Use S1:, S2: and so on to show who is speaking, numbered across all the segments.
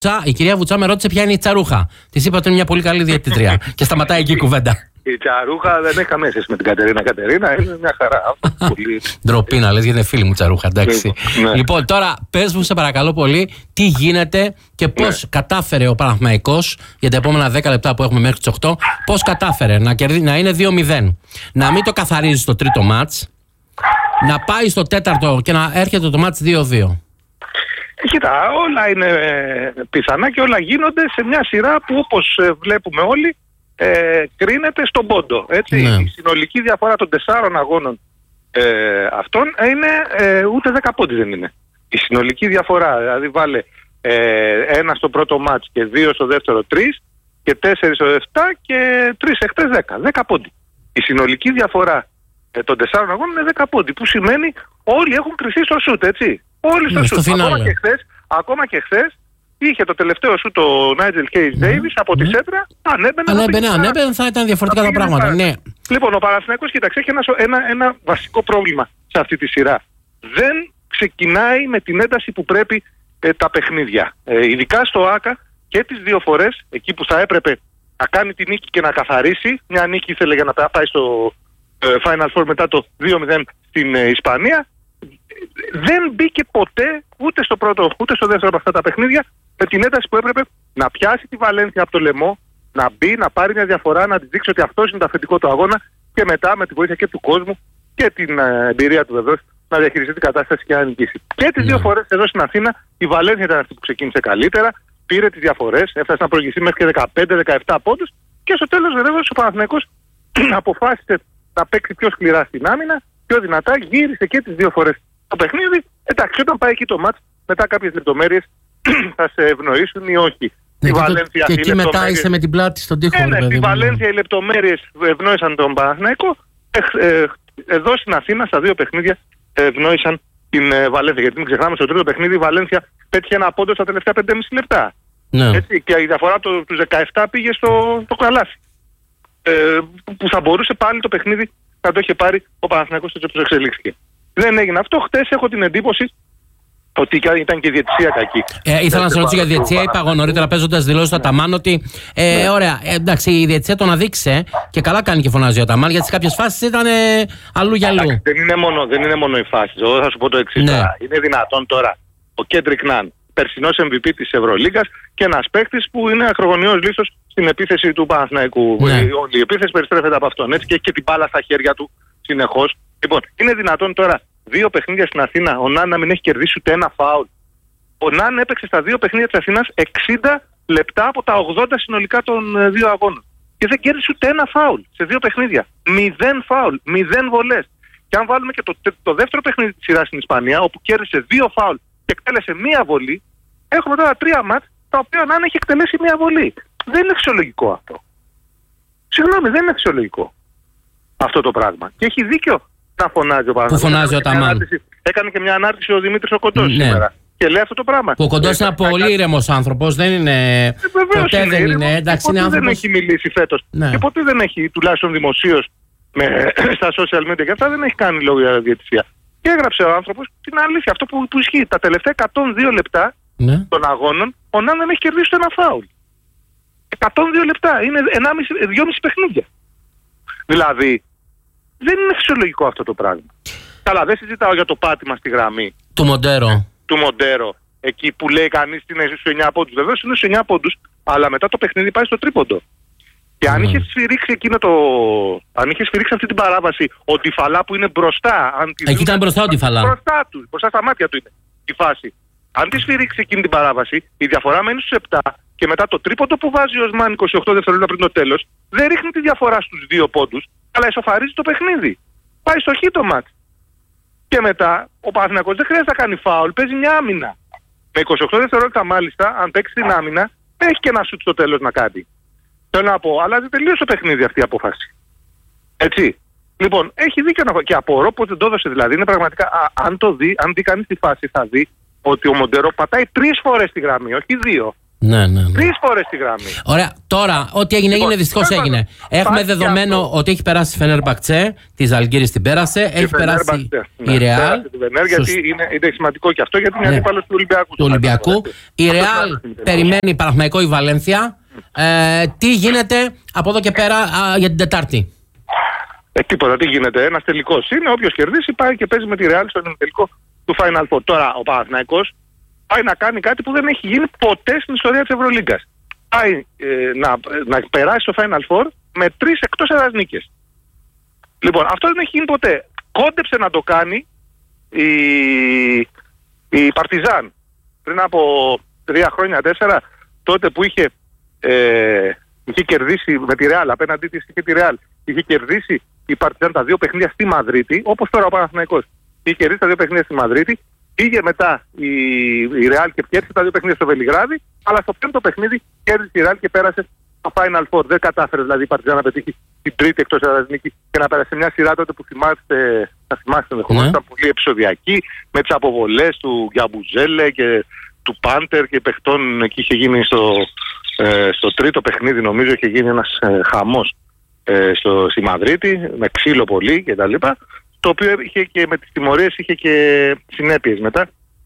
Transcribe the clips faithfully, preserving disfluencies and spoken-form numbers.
S1: Η κυρία Βουτσά με ρώτησε ποια είναι η Τσαρούχα. Της είπα ότι είναι μια πολύ καλή διαιτητρία. Και σταματάει εκεί η κουβέντα.
S2: Η Τσαρούχα δεν έχει καμία σχέση με την Κατερίνα. Κατερίνα είναι μια χαρά. Πολύ...
S1: Ντροπή να λες, γιατί είναι φίλη μου Τσαρούχα, εντάξει. Ναι. Λοιπόν, τώρα πες μου σε παρακαλώ πολύ τι γίνεται και πώς ναι. κατάφερε ο Παναθηναϊκός για τα επόμενα δέκα λεπτά που έχουμε μέχρι τις οκτώ. Πώς κατάφερε να, κερδί, να είναι δύο μηδέν. Να μην το καθαρίζει στο τρίτο μάτς. Να πάει στο τέταρτο και να έρχεται το μάτς δύο δύο.
S2: Κοίτα, όλα είναι πιθανά και όλα γίνονται σε μια σειρά που όπως βλέπουμε όλοι ε, κρίνεται στον πόντο. Έτσι. Ναι. Η συνολική διαφορά των τεσσάρων αγώνων ε, αυτών είναι ε, ούτε δέκα πόντοι δεν είναι. Η συνολική διαφορά, δηλαδή βάλε ε, ένα στο πρώτο μάτς και δύο στο δεύτερο τρεις και τέσσερις στο εφτά και τρεις εχθές δέκα. δέκα πόντοι. Η συνολική διαφορά ε, των τεσσάρων αγώνων είναι δέκα πόντοι, που σημαίνει όλοι έχουν κρυφθεί στο σούτ, έτσι. Όλοι στο σούτ. Ακόμα και χθες, ακόμα και χθες είχε το τελευταίο σούτ ο Νάιτζελ Κέις Ντέιβις από τη σέντρα. Ανέμπαινε,
S1: ανέμπαινε, ανέμπαινε, θα ήταν διαφορετικά τα πράγματα. Ναι.
S2: Λοιπόν, ο Παναθηναϊκός, κοίταξε, έχει ένα, ένα, ένα βασικό πρόβλημα σε αυτή τη σειρά. Δεν ξεκινάει με την ένταση που πρέπει ε, τα παιχνίδια. Ε, ειδικά στο ΆΚΑ και τις δύο φορές, εκεί που θα έπρεπε να κάνει τη νίκη και να καθαρίσει. Μια νίκη ήθελε για να πάει στο ε, Final Four μετά το δύο μηδέν στην ε, Ισπανία. Δεν μπήκε ποτέ ούτε στο πρώτο ούτε στο δεύτερο από αυτά τα παιχνίδια με την ένταση που έπρεπε να πιάσει τη Βαλένθια από το λαιμό, να μπει, να πάρει μια διαφορά, να τη δείξει ότι αυτό είναι το αφεντικό του αγώνα και μετά με τη βοήθεια και του κόσμου και την ε, εμπειρία του βεβαίως να διαχειριστεί την κατάσταση και να νικήσει. Και τις δύο φορές εδώ στην Αθήνα η Βαλένθια ήταν αυτή που ξεκίνησε καλύτερα, πήρε τις διαφορές, έφτασε να προηγηθεί μέχρι και δεκαπέντε δεκαεπτά πόντους και στο τέλος βεβαίως ο Παναθηναϊκός αποφάσισε να παίξει πιο σκληρά στην άμυνα, πιο δυνατά, γύρισε και τις δύο φορές το παιχνίδι. Εντάξει, όταν πάει εκεί το μάτς, μετά κάποιες λεπτομέρειες θα σε ευνοήσουν ή όχι.
S1: Ναι, η Βαλένθια, και εκεί μετά είσαι με την πλάτη στον τοίχο.
S2: Ε, ναι, στη Βαλένθια οι λεπτομέρειες ευνόησαν τον Παναθηναϊκό. Ε, ε, εδώ στην Αθήνα, στα δύο παιχνίδια, ευνόησαν την ε, Βαλένθια. Γιατί μην ξεχνάμε, στο τρίτο παιχνίδι η Βαλένθια πέτυχε ένα πόντο στα τελευταία πέντε και μισό λεπτά. Ναι. Έτσι, και η διαφορά του τους δεκαεπτά πήγε στο το καλάθι. Ε, που θα μπορούσε πάλι το παιχνίδι να το είχε πάρει ο Παναθηναϊκός έτσι όπως εξελίχθηκε. Δεν έγινε αυτό. Χτες έχω την εντύπωση ότι ήταν και η διαιτησία κακή.
S1: Ε, ήθελα να σε ρωτήσω για τη διαιτησία. Είπα εγώ νωρίτερα παίζοντας δηλώσεις του Αταμάν ότι ε, ναι. ωραία, ε, εντάξει, η διαιτησία τον αδείξε και καλά κάνει και φωνάζει ο Αταμάν γιατί σε κάποιες φάσεις ήταν ε, αλλού για αλλού.
S2: Δεν είναι μόνο, δεν είναι μόνο οι φάσεις. Εγώ θα σου πω το εξής. Ναι. Είναι δυνατόν τώρα ο Κέντρικ Ναν, περσινός εμ βι πι της Ευρωλίγκας και ένας παίκτης που είναι ακρογωνιαίος λίθος στην επίθεση του Παναθηναϊκού. Ναι. Η επίθεση περιστρέφεται από αυτόν έτσι και έχει και την μπάλα στα χέρια του συνεχώς. Λοιπόν, είναι δυνατόν τώρα δύο παιχνίδια στην Αθήνα ο Ναν να μην έχει κερδίσει ούτε ένα φάουλ? Ο Ναν έπαιξε στα δύο παιχνίδια της Αθήνας εξήντα λεπτά από τα ογδόντα συνολικά των δύο αγώνων. Και δεν κέρδισε ούτε ένα φάουλ σε δύο παιχνίδια. Μηδέν φάουλ, μηδέν βολές. Και αν βάλουμε και το, το δεύτερο παιχνίδι της σειράς στην Ισπανία, όπου κέρδισε δύο φάουλ και εκτέλεσε μία βολή, έχουμε τώρα τρία μάτς τα οποία ο Ναν έχει εκτελέσει μία βολή. Δεν είναι φυσιολογικό αυτό. Συγγνώμη, δεν είναι φυσιολογικό αυτό το πράγμα. Και έχει δίκιο να φωνάζει ο Παναθηναϊκός.
S1: Που φωνάζει ο Αταμάν.
S2: Έκανε και μια ανάρτηση ο Δημήτρης ο Κοντός ναι. σήμερα. Και λέει αυτό το πράγμα.
S1: Που ο Κοντός είναι ένα πολύ ήρεμος άνθρωπος, δεν είναι. Ε, ποτέ είναι δεν είναι. Εντάξει, είναι άνθρωπος.
S2: Δεν έχει μιλήσει φέτος. Ναι. Και ποτέ δεν έχει, τουλάχιστον δημοσίως, με, στα social media και αυτά, δεν έχει κάνει λόγο για διαιτησία. Και έγραψε ο άνθρωπος την αλήθεια, αυτό που, που ισχύει. Τα τελευταία εκατόν δύο λεπτά ναι. των αγώνων, ο Ναν δεν έχει κερδίσει το ένα φάουλ. εκατόν δύο λεπτά. Είναι δυόμισι παιχνίδια. Δηλαδή, δεν είναι φυσιολογικό αυτό το πράγμα. Καλά, δεν συζητάω για το πάτημα στη γραμμή.
S1: Του Μοντέρο.
S2: Του Μοντέρο. Εκεί που λέει κανείς είναι στους εννιά πόντους. Βεβαίως είναι στους εννιά πόντους, αλλά μετά το παιχνίδι πάει στο τρίποντο. Και αν mm. είχε σφυρίξει εκείνο το. Αν είχε σφυρίξει αυτή την παράβαση, ο Τιφαλά που είναι μπροστά. Αν
S1: Εκεί δούμε, ήταν μπροστά ο Τιφαλά.
S2: Μπροστά του, μπροστά στα μάτια του είναι η φάση. Αν τη σφυρίξει εκείνη την παράβαση, η διαφορά μένει στους επτά και μετά το τρίποντο που βάζει ο Οσμάν είκοσι οκτώ δευτερόλεπτα πριν το τέλος, δεν ρίχνει τη διαφορά στους δύο πόντους, αλλά ισοφαρίζει το παιχνίδι. Πάει στο χ το μάτς. Και μετά ο Παναθηναϊκός δεν χρειάζεται να κάνει φάουλ, παίζει μια άμυνα. Με είκοσι οκτώ δευτερόλεπτα μάλιστα, αν παίξει την άμυνα, έχει και ένα σουτ στο τέλος να κάνει. Θέλω να πω, αλλάζει τελείως το παιχνίδι αυτή η απόφαση. Έτσι. Λοιπόν, έχει δίκιο να. Και απορώ πως δεν το έδωσε δηλαδή. Είναι πραγματικά. Α, αν το δει, αν δει κανείς τη φάση, θα δει ότι ο Μοντέρο πατάει τρεις φορές τη γραμμή, όχι δύο.
S1: Ναι, ναι, ναι.
S2: Τρεις φορές τη γραμμή.
S1: Ωραία. Τώρα, ό,τι έγινε, έγινε, δυστυχώς έγινε. Έχουμε δεδομένο αυτό. Ότι έχει περάσει η Φενέρμπαχτσε, τη Ζαλγκύρης την πέρασε, η έχει περάσει
S2: ναι,
S1: η Ρεάλ.
S2: Γιατί είναι, είναι σημαντικό και αυτό, γιατί είναι ναι. αντίπαλος του Ολυμπιακού.
S1: Του Ολυμπιακού. Η Ρεάλ περιμένει Παναθηναϊκό η Βαλένθια. Ε, τι γίνεται από εδώ και πέρα α, για την Τετάρτη?
S2: Ε, τίποτα, τι γίνεται. Ένας τελικός είναι, όποιος κερδίσει πάει και παίζει με τη Ρεάλ στον τελικό του Final Four. Τώρα ο Παναθηναϊκός πάει να κάνει κάτι που δεν έχει γίνει ποτέ στην ιστορία της Ευρωλίγκας. Πάει ε, να, να περάσει στο Final Four με τρεις εκτός έδρας νίκες. Λοιπόν, αυτό δεν έχει γίνει ποτέ. Κόντεψε να το κάνει η, η Παρτιζάν πριν από τρία χρόνια, τέσσερα, τότε που είχε, ε, είχε κερδίσει με τη Ρεάλ, απέναντί της είχε τη Ρεάλ, είχε κερδίσει η Παρτιζάν τα δύο παιχνίδια στη Μαδρίτη, όπως τώρα ο Παναθηναϊκός. Είχε κερδίσει τα δύο παιχνίδια στη Μαδρίτη. Πήγε μετά η, η Real και κέρδισε τα δύο παιχνίδια στο Βελιγράδι, αλλά στο πέμπτο παιχνίδι κέρδισε η Real και πέρασε στο Final Four. Δεν κατάφερε δηλαδή η Παρτιζάν να πετύχει την τρίτη εκτός έδρας νίκη και να πέρασε μια σειρά τότε που θυμάστε, θα θυμάστε ενδεχομένως, ήταν πολύ επεισοδιακή, με τις αποβολές του Γκιαμπουζέλε και του Πάντερ και παιχτών. Εκεί είχε γίνει στο, ε, στο τρίτο παιχνίδι, νομίζω, είχε γίνει ένας ε, χαμός ε, στο, στη Μαδρίτη, με ξύλο πολύ κτλ. Το οποίο είχε και με τις τιμωρίες είχε και συνέπειες μετά.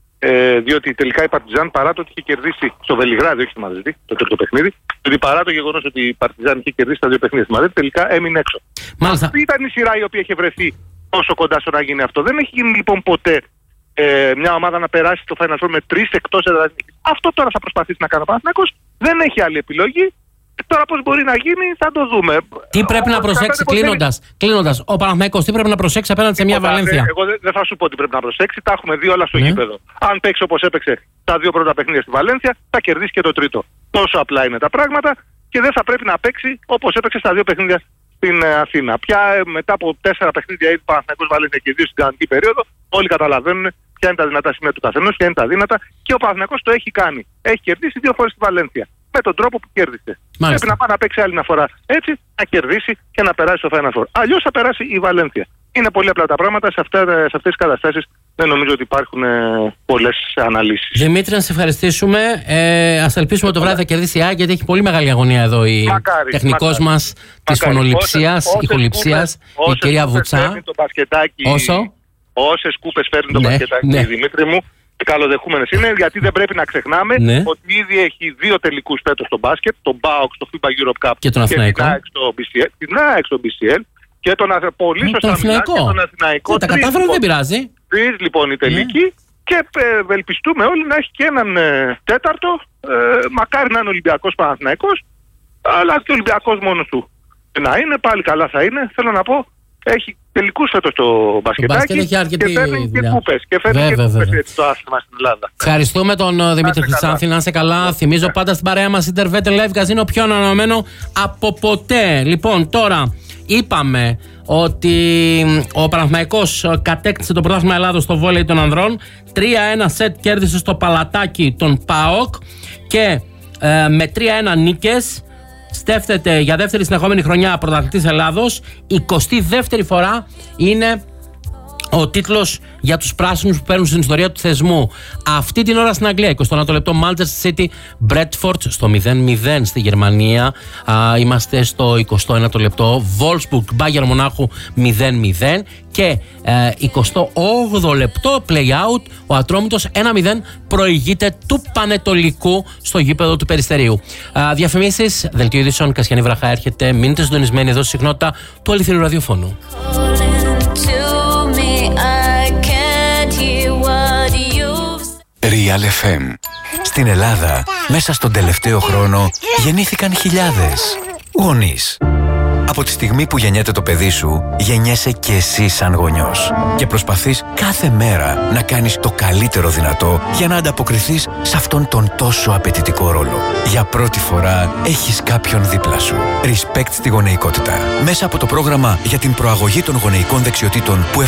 S2: Ε, διότι τελικά η Παρτιζάν, παρά το ότι είχε κερδίσει στο Βελιγράδι, όχι στη Μαδρίτη, το τρίτο παιχνίδι, διότι παρά το γεγονός ότι η Παρτιζάν είχε κερδίσει τα δύο παιχνίδια στη Μαδρίτη, τελικά έμεινε έξω.
S1: Μάλιστα.
S2: Αυτή ήταν η σειρά η οποία είχε βρεθεί τόσο κοντά στο να γίνει αυτό. Δεν έχει γίνει λοιπόν ποτέ ε, μια ομάδα να περάσει το Final Four με τρεις εκτός έδρας νίκης. Αυτό τώρα θα προσπαθήσει να κάνει ο Παναθηναϊκός. Δεν έχει άλλη επιλογή. Τώρα πώς μπορεί να γίνει θα το δούμε.
S1: Τι πρέπει να προσέξει, κλείνοντας, κλείνοντας, ο Παναθηναϊκός τι πρέπει να προσέξει απέναντι σε μια Βαλένθια?
S2: Εγώ δεν, δεν θα σου πω τι πρέπει να προσέξει, τα έχουμε δει όλα στο ναι. γήπεδο. Αν παίξει όπως έπαιξε τα δύο πρώτα παιχνίδια στη Βαλένθια, θα κερδίσει και το τρίτο. Τόσο απλά είναι τα πράγματα και δεν θα πρέπει να παίξει όπως έπαιξε στα δύο παιχνίδια στην ε, Αθήνα. Πια ε, μετά από τέσσερα παιχνίδια ήδη Παναθηναϊκός Βαλένθια και δύο στην κανονική περίοδο, όλοι καταλαβαίνουν ποια είναι τα δυνατά σημεία του καθενός, ποια είναι τα δύνατα και ο Παναθηναϊκός το έχει κάνει. Έχει κερδίσει δύο φορές στη Βαλένθια. Με τον τρόπο που κέρδισε. Μάλιστα. Πρέπει να πάει να παίξει άλλη μια φορά έτσι, να κερδίσει και να περάσει στο Final Four. Αλλιώς θα περάσει η Βαλένθια. Είναι πολύ απλά τα πράγματα. Σε, αυτά, σε αυτές τις καταστάσεις δεν νομίζω ότι υπάρχουν ε, πολλές αναλύσεις.
S1: Δημήτρη, να σε ευχαριστήσουμε. Ε, ας ελπίσουμε ότι το βράδυ θα κερδίσει η ΑΕΚ, γιατί έχει πολύ μεγάλη αγωνία εδώ η μακάρι, τεχνικός μακάρι. μας της φωνοληψίας, ηχοληψίας, η κυρία Βουτσά.
S2: Όσο. Όσες κούπες φέρνει το ναι, μπασκετάκι, ναι. Δημήτρη μου. Καλοδεχούμενες είναι, γιατί δεν πρέπει να ξεχνάμε ναι. ότι ήδη έχει δύο τελικούς φέτος στο μπάσκετ, τον ΠΑΟΚ στο FIBA Europe Cup
S1: και τον Αθηναϊκό,
S2: την ΑΕΚ στο μπι σι ελ, την ΑΕΚ στο μπι σι ελ και τον, πολύ σωστά μιλά, και τον Αθηναϊκό.
S1: Τα κατάφερε, λοιπόν, δεν πειράζει.
S2: Τρεις λοιπόν η τελική ναι. και ε, ευελπιστούμε όλοι να έχει και έναν ε, τέταρτο, ε, μακάρι να είναι Ολυμπιακός Παναθηναϊκός, αλλά και ο Ολυμπιακός μόνος του να είναι, πάλι καλά θα είναι, θέλω να πω. Έχει τελικούς φέτος το μπασκετάκι και φέρνει και κούπες και φέρνει και κούπες έτσι το άθλημα στην Ελλάδα.
S1: Ευχαριστούμε τον Δημήτρη Χρυσάνθη, να είσαι καλά. Θυμίζω πάντα στην παρέα μας Intervet Live Casino, πιο ανανεωμένο από ποτέ. Λοιπόν, τώρα είπαμε ότι ο Παναθηναϊκός κατέκτησε το πρωτάθλημα Ελλάδος στο βόλεϊ των ανδρών. τρία ένα σετ κέρδισε στο Παλατάκι τον ΠΑΟΚ και ε, με τρία ένα νίκες στέφτεται για δεύτερη συνεχόμενη χρονιά πρωταθλητής Ελλάδος. εικοστή δεύτερη φορά είναι ο τίτλος για τους πράσινους που παίρνουν στην ιστορία του θεσμού. Αυτή την ώρα στην Αγγλία, εικοστό ένατο λεπτό, Manchester City Bradford στο μηδέν μηδέν στη Γερμανία. Α, είμαστε στο εικοστό ένατο λεπτό, Wolfsburg Bayern Μονάχου μηδέν μηδέν και ε, εικοστό όγδοο λεπτό play out, ο Ατρόμητος ένα μηδέν προηγείται του Πανετολικού στο γήπεδο του Περιστερίου. Α, διαφημίσεις, δελτίο ειδήσεων, Κασιανή Βραχά έρχεται. Μείνετε συντονισμένοι εδώ στη συχνότητα του αληθινού ραδιοφώνου.
S3: Real εφ εμ. Στην Ελλάδα, μέσα στον τελευταίο χρόνο, γεννήθηκαν χιλιάδες γονείς. Από τη στιγμή που γεννιέται το παιδί σου, γεννιέσαι και εσύ σαν γονιός. Και προσπαθείς κάθε μέρα να κάνεις το καλύτερο δυνατό για να ανταποκριθείς σε αυτόν τον τόσο απαιτητικό ρόλο. Για πρώτη φορά έχεις κάποιον δίπλα σου. Respect στη γονεϊκότητα. Μέσα από το πρόγραμμα για την προαγωγή των γονεϊκών δεξιοτήτων που